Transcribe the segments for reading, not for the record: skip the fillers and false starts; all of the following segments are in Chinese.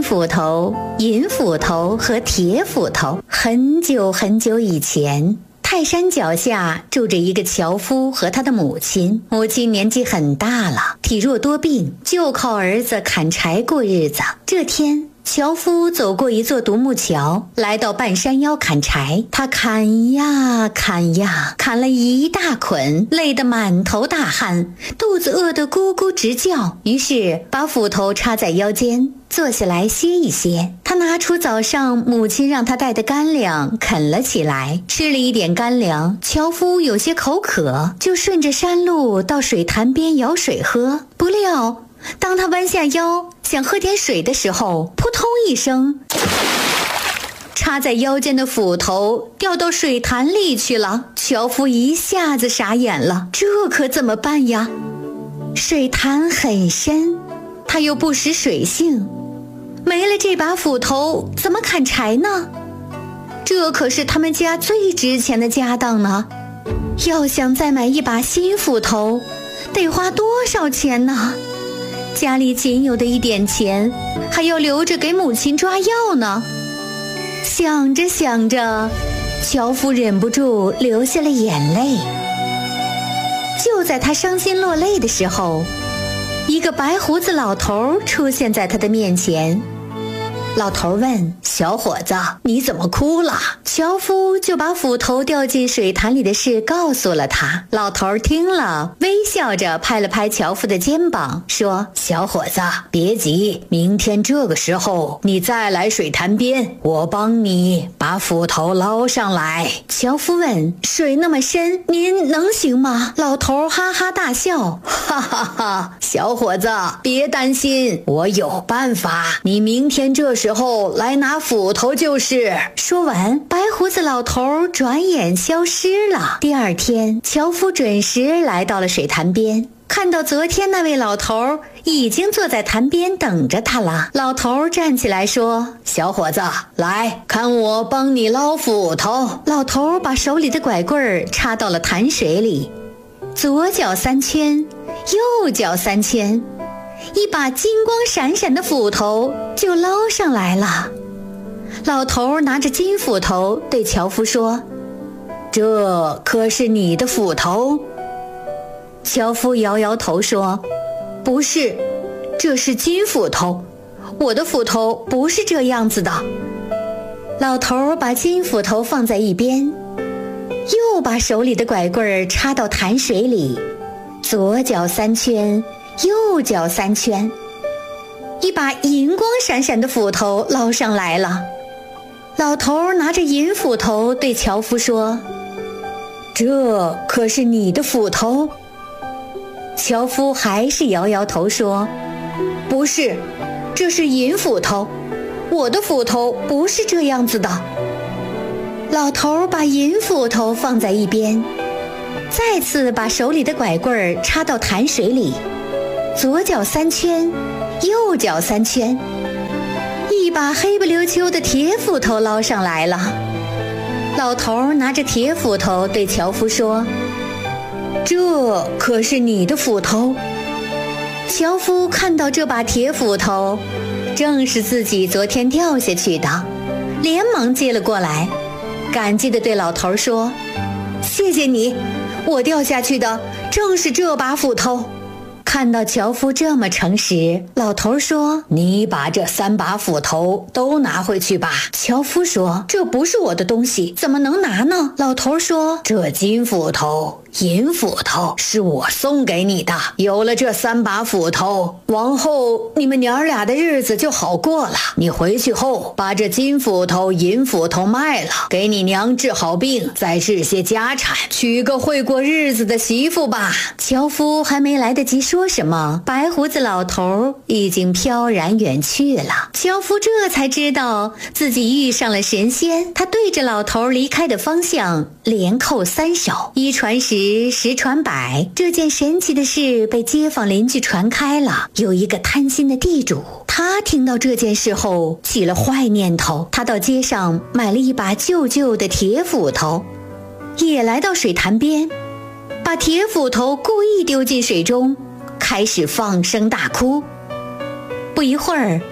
斧头、银斧头和铁斧头。很久很久以前，泰山脚下住着一个樵夫和他的母亲。母亲年纪很大了，体弱多病，就靠儿子砍柴过日子。这天，樵夫走过一座独木桥，来到半山腰砍柴。他砍呀砍呀，砍了一大捆，累得满头大汗，肚子饿得咕咕直叫。于是把斧头插在腰间，坐下来歇一歇。他拿出早上母亲让他带的干粮，啃了起来。吃了一点干粮，樵夫有些口渴，就顺着山路到水潭边舀水喝。不料当他弯下腰想喝点水的时候，扑通一声，插在腰间的斧头掉到水潭里去了。樵夫一下子傻眼了，这可怎么办呀？水潭很深，他又不识水性，没了这把斧头怎么砍柴呢？这可是他们家最值钱的家当呢，要想再买一把新斧头，得花多少钱呢？家里仅有的一点钱还要留着给母亲抓药呢。想着想着，樵夫忍不住流下了眼泪。就在他伤心落泪的时候，一个白胡子老头出现在他的面前。老头问：小伙子，你怎么哭了？樵夫就把斧头掉进水潭里的事告诉了他。老头听了，微笑着拍了拍樵夫的肩膀，说：小伙子，别急，明天这个时候你再来水潭边，我帮你把斧头捞上来。樵夫问：水那么深，您能行吗？老头哈哈大笑，哈哈哈，小伙子，别担心，我有办法，你明天这时候来拿斧头就是。说完，白胡子老头转眼消失了。第二天，樵夫准时来到了水潭边，看到昨天那位老头已经坐在潭边等着他了。老头站起来说：小伙子，来看我帮你捞斧头。老头把手里的拐棍插到了潭水里，左脚3圈，右脚3圈，一把金光闪闪的斧头就捞上来了。老头拿着金斧头对樵夫说：这可是你的斧头？樵夫摇摇头说：不是，这是金斧头，我的斧头不是这样子的。老头把金斧头放在一边，又把手里的拐棍插到潭水里，左脚3圈，右脚3圈，一把银光闪闪的斧头捞上来了。老头拿着银斧头对樵夫说：这可是你的斧头？樵夫还是摇摇头说：不是，这是银斧头，我的斧头不是这样子的。老头把银斧头放在一边，再次把手里的拐棍插到潭水里，左脚3圈，右脚3圈，一把黑不溜秋的铁斧头捞上来了。老头拿着铁斧头对樵夫说：这可是你的斧头？樵夫看到这把铁斧头正是自己昨天掉下去的，连忙接了过来，感激地对老头说：谢谢你，我掉下去的正是这把斧头。看到樵夫这么诚实，老头说：你把这3把斧头都拿回去吧。樵夫说：这不是我的东西，怎么能拿呢？老头说：这金斧头、银斧头是我送给你的，有了这3把斧头，往后你们娘俩的日子就好过了。你回去后把这金斧头、银斧头卖了，给你娘治好病，再治些家产，娶个会过日子的媳妇吧。樵夫还没来得及说什么，白胡子老头已经飘然远去了。樵夫这才知道自己遇上了神仙，他对着老头离开的方向连叩3首，一传十，十传百。这件神奇的事被街坊邻居传开了。有一个贪心的地主，他听到这件事后起了坏念头，他到街上买了一把旧旧的铁斧头，也来到水潭边，把铁斧头故意丢进水中，开始放声大哭。不一会儿，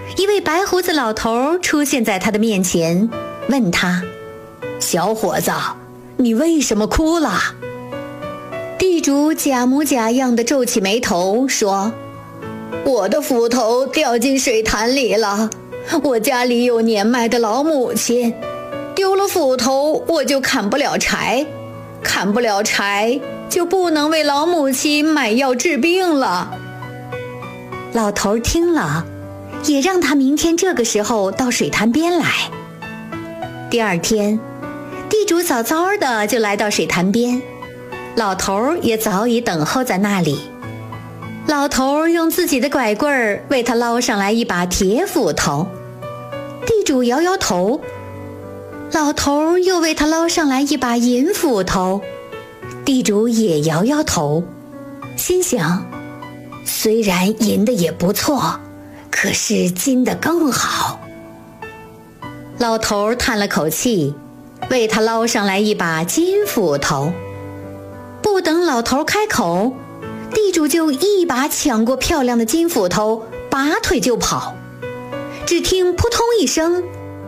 一位白胡子老头出现在他的面前，问他：小伙子，你为什么哭了？地主假模假样地皱起眉头说：我的斧头掉进水潭里了，我家里有年迈的老母亲，丢了斧头我就砍不了柴，砍不了柴就不能为老母亲买药治病了。老头听了，也让他明天这个时候到水潭边来。第二天，地主早早的就来到水潭边，老头也早已等候在那里。老头用自己的拐棍儿为他捞上来一把铁斧头，地主摇摇头。老头又为他捞上来一把银斧头，地主也摇摇头，心想：虽然银的也不错，可是金的更好。老头叹了口气，为他捞上来一把金斧头。不等老头开口，地主就一把抢过漂亮的金斧头，拔腿就跑。只听扑通一声，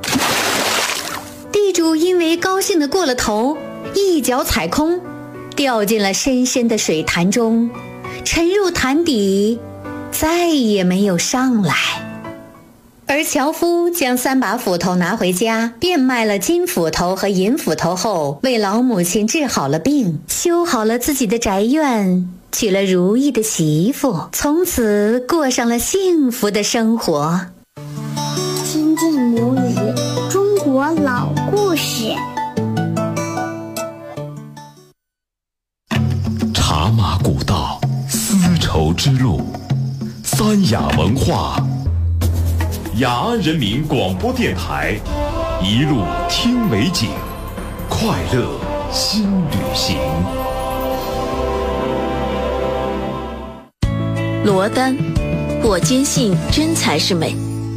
地主因为高兴得过了头，一脚踩空，掉进了深深的水潭中，沉入潭底，再也没有上来。而樵夫将3把斧头拿回家，变卖了金斧头和银斧头后，为老母亲治好了病，修好了自己的宅院，娶了如意的媳妇，从此过上了幸福的生活。 听见母语，中国老故事。 茶马古道，丝绸之路，三雅文化。雅安人民广播电台，一路听美景，快乐新旅行。 罗丹，我坚信真才是美。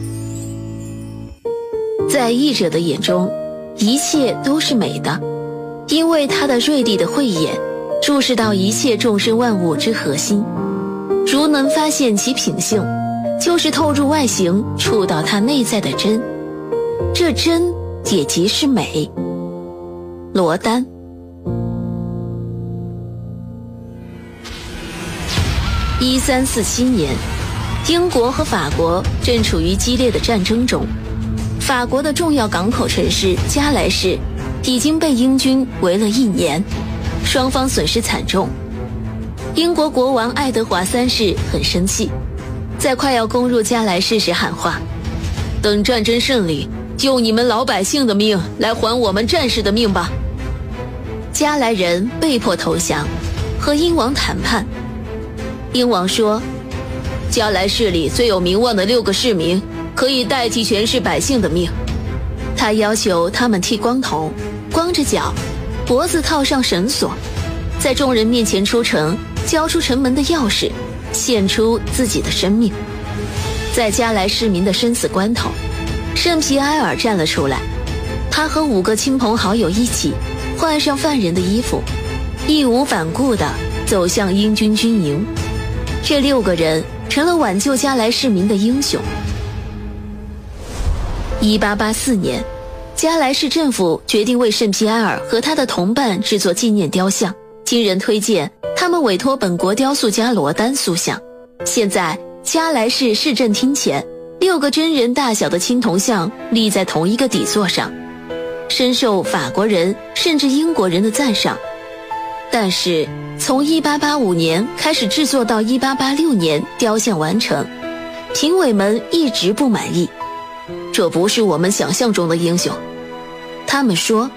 在译者的眼中，一切都是美的，因为他的锐利的慧眼注视到一切众生万物之核心，如能发现其品性，就是透入外形，触到它内在的真，这真也即是美。罗丹。1347年，英国和法国正处于激烈的战争中，法国的重要港口城市加莱市已经被英军围了1年，双方损失惨重。英国国王爱德华3世很生气，在快要攻入加莱市时喊话：等战争胜利，用你们老百姓的命来还我们战士的命吧。加莱人被迫投降，和英王谈判。英王说，加莱市里最有名望的6个市民可以代替全市百姓的命。他要求他们剃光头，光着脚，脖子套上绳索，在众人面前出城，交出城门的钥匙，献出自己的生命。在加莱市民的生死关头，圣皮埃尔站了出来，他和5个亲朋好友一起换上犯人的衣服，义无反顾地走向英军军营。这6个人成了挽救加莱市民的英雄。1884年，加莱市政府决定为圣皮埃尔和他的同伴制作纪念雕像，经人推荐，他们委托本国雕塑家罗丹塑像。现在加莱市市政厅前，6个真人大小的青铜像立在同一个底座上，深受法国人甚至英国人的赞赏。但是从1885年开始制作到1886年雕像完成，评委们一直不满意，这不是我们想象中的英雄。他们说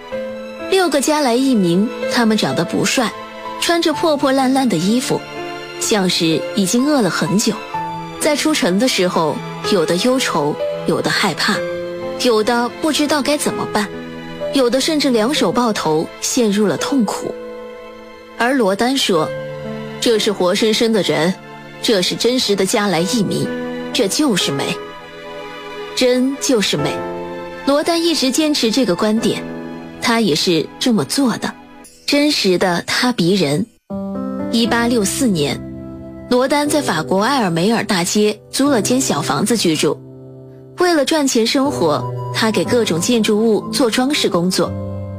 ，6个加莱裔民，他们长得不帅，穿着破破烂烂的衣服，像是已经饿了很久，在出城的时候，有的忧愁，有的害怕，有的不知道该怎么办，有的甚至两手抱头，陷入了痛苦。而罗丹说，这是活生生的人，这是真实的加莱裔民，这就是美，真就是美。罗丹一直坚持这个观点，他也是这么做的，真实的他逼人。1864年，罗丹在法国埃尔梅尔大街租了间小房子居住， 为了赚钱生活，他给各种建筑物做装饰工作。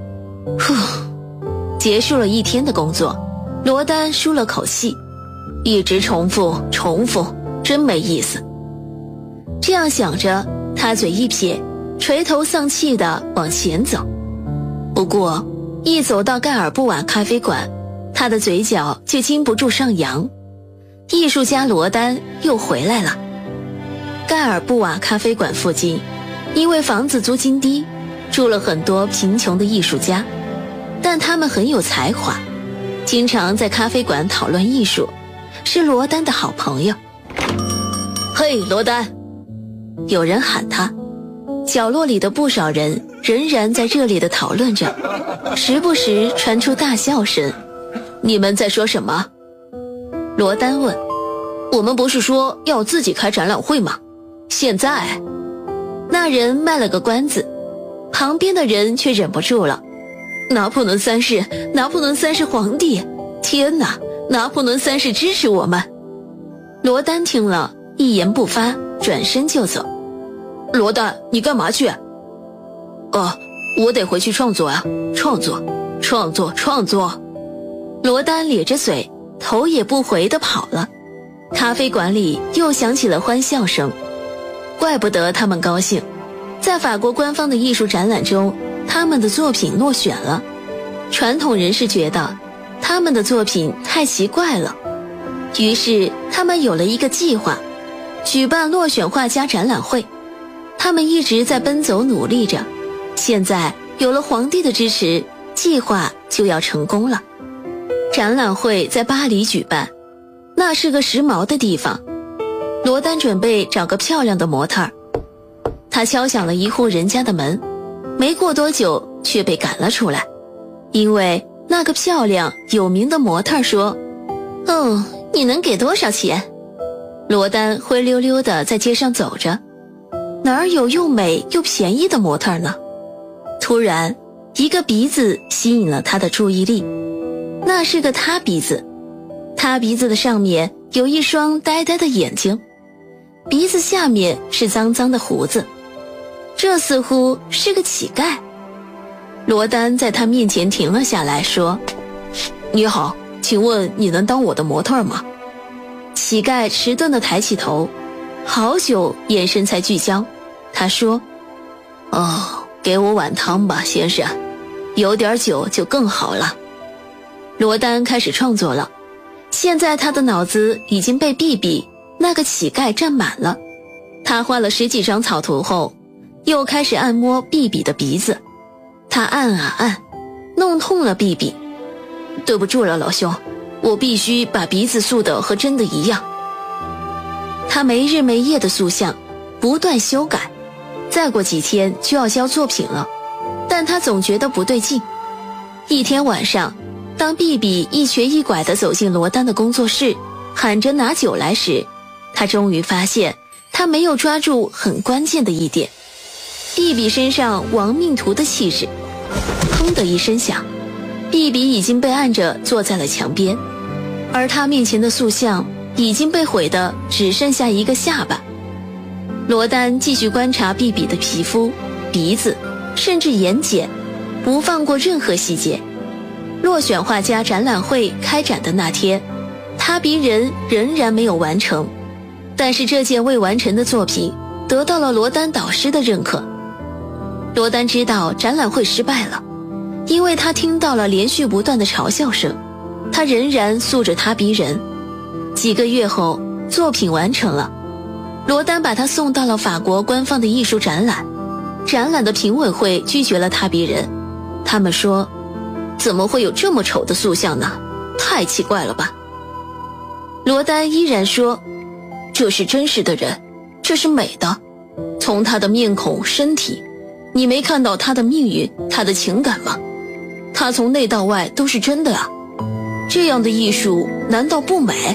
结束了一天的工作，罗丹舒了口气，一直重复，真没意思。这样想着，他嘴一撇，垂头丧气地往前走。不过，一走到盖尔布瓦咖啡馆，他的嘴角就禁不住上扬。艺术家罗丹又回来了。盖尔布瓦咖啡馆附近，因为房子租金低，住了很多贫穷的艺术家，但他们很有才华，经常在咖啡馆讨论艺术，是罗丹的好朋友。嘿，罗丹！有人喊他。角落里的不少人仍然在热烈地讨论着，时不时传出大笑声。你们在说什么？罗丹问。我们不是说要自己开展览会吗？现在……那人卖了个关子，旁边的人却忍不住了。拿破仑三世皇帝！天哪，拿破仑三世支持我们！罗丹听了，一言不发，转身就走。罗丹，你干嘛去？我得回去创作啊，创作。罗丹咧着嘴，头也不回地跑了。咖啡馆里又响起了欢笑声，怪不得他们高兴。在法国官方的艺术展览中，他们的作品落选了。传统人士觉得他们的作品太奇怪了，于是他们有了一个计划，举办落选画家展览会。他们一直在奔走努力着，现在有了皇帝的支持，计划就要成功了。展览会在巴黎举办，那是个时髦的地方。罗丹准备找个漂亮的模特儿。他敲响了一户人家的门，没过多久却被赶了出来，因为那个漂亮有名的模特儿说：你能给多少钱？罗丹灰溜溜地在街上走着，哪儿有又美又便宜的模特呢？突然，一个鼻子吸引了他的注意力，那是个塌鼻子。塌鼻子的上面有一双呆呆的眼睛，鼻子下面是脏脏的胡子，这似乎是个乞丐。罗丹在他面前停了下来，说：你好，请问你能当我的模特吗？乞丐迟钝地抬起头，好久眼神才聚焦。他说：给我碗汤吧，先生，有点酒就更好了。罗丹开始创作了，现在他的脑子已经被比比那个乞丐占满了。他画了10几张草图后，又开始按摩比比的鼻子。他按啊按，弄痛了比比。对不住了，老兄，我必须把鼻子塑得和真的一样。他没日没夜的塑像，不断修改，再过几天就要交作品了，但他总觉得不对劲。一天晚上，当比比一瘸一拐地走进罗丹的工作室，喊着拿酒来时，他终于发现他没有抓住很关键的一点，比比身上亡命徒的气质。砰的一声响，比比已经被按着坐在了墙边，而他面前的塑像已经被毁得只剩下一个下巴。罗丹继续观察比比的皮肤、鼻子，甚至眼睑，不放过任何细节。落选画家展览会开展的那天，塌鼻人仍然没有完成，但是这件未完成的作品得到了罗丹导师的认可。罗丹知道展览会失败了，因为他听到了连续不断的嘲笑声。他仍然塑着塌鼻人。几个月后，作品完成了，罗丹把他送到了法国官方的艺术展览。展览的评委会拒绝了塌鼻人，他们说：怎么会有这么丑的塑像呢？太奇怪了吧。罗丹依然说：这是真实的人，这是美的。从他的面孔、身体，你没看到他的命运、他的情感吗？他从内到外都是真的啊。这样的艺术难道不美？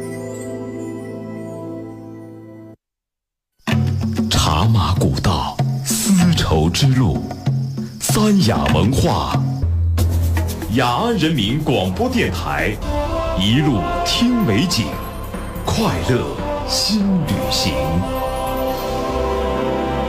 茶马古道，丝绸之路，三雅文化，雅安人民广播电台，一路听美景，快乐新旅行。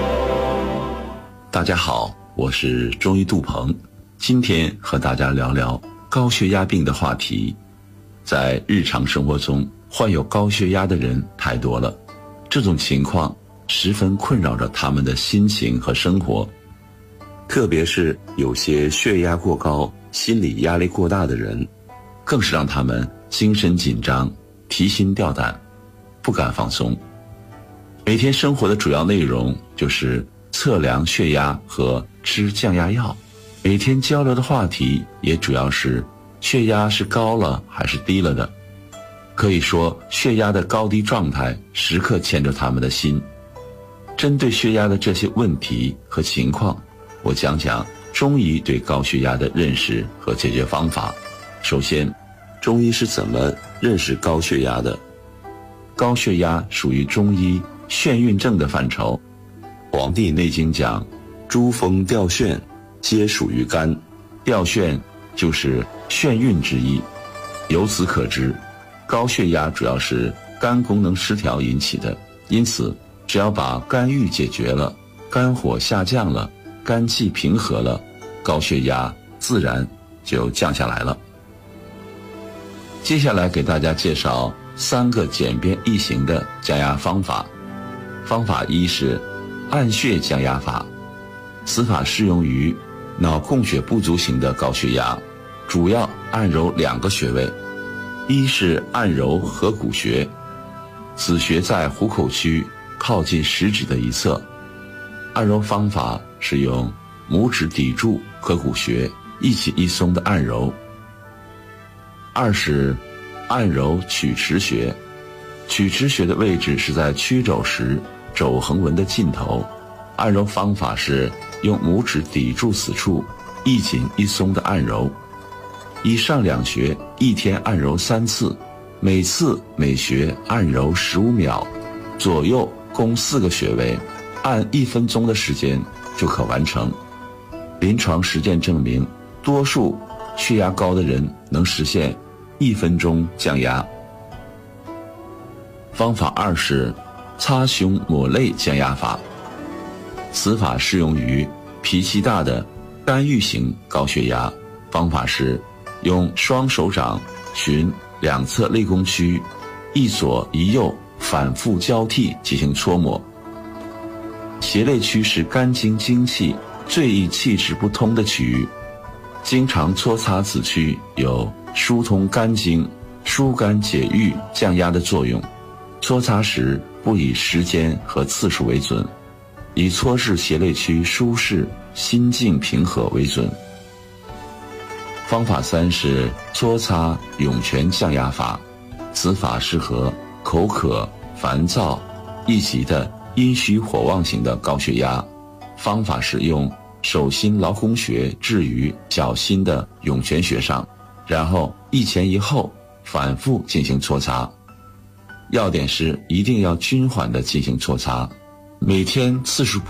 大家好，我是中医杜鹏，今天和大家聊聊高血压病的话题。在日常生活中，患有高血压的人太多了，这种情况十分困扰着他们的心情和生活，特别是有些血压过高、心理压力过大的人，更是让他们精神紧张、提心吊胆，不敢放松。每天生活的主要内容就是测量血压和吃降压药，每天交流的话题也主要是血压是高了还是低了的。可以说，血压的高低状态时刻牵着他们的心。针对血压的这些问题和情况，我讲讲中医对高血压的认识和解决方法。首先，中医是怎么认识高血压的？高血压属于中医眩晕症的范畴。《黄帝内经》讲，诸风掉眩，皆属于肝。掉眩就是眩晕之意。由此可知，高血压主要是肝功能失调引起的，因此只要把肝郁解决了，肝火下降了，肝气平和了，高血压自然就降下来了。接下来给大家介绍3个简便易行的降压方法。方法1是按穴降压法，此法适用于脑供血不足型的高血压，主要按揉2个穴位。一是按揉合谷穴，此穴在虎口区靠近食指的一侧，按揉方法是用拇指抵住合谷穴，一起一松的按揉。2是按揉曲池穴，曲池穴的位置是在曲肘时肘横纹的尽头，按揉方法是用拇指抵住此处，一紧一松的按揉。以上2穴一天按揉3次，每次每穴按揉15秒，左右共4个穴位，按1分钟的时间就可完成。临床实践证明，多数血压高的人能实现1分钟降压。方法2是擦胸抹泪降压法，此法适用于脾气大的肝郁型高血压，方法是用双手掌循2侧肋弓区，一左一右反复交替进行搓摩。胁肋区是肝经精气最易气滞不通的区域，经常搓擦此区有疏通肝经、疏肝解郁、降压的作用。搓擦时不以时间和次数为准，以搓至胁肋区舒适、心境平和为准。方法3是搓擦涌泉降压法，此法适合口渴、烦躁、易急的阴虚火旺型的高血压。方法是用手心劳宫穴置于脚心的涌泉穴上，然后一前一后反复进行搓擦。要点是一定要均缓地进行搓擦，每天次数